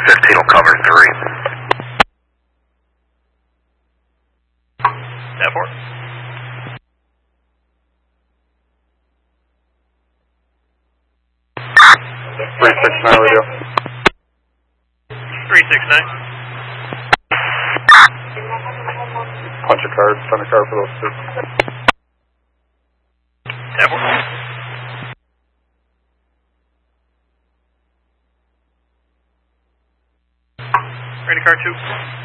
15 will cover 3. That 4. $369 radio. 369. Punch a card, send a card for those 2. That 4. Ready, car 2.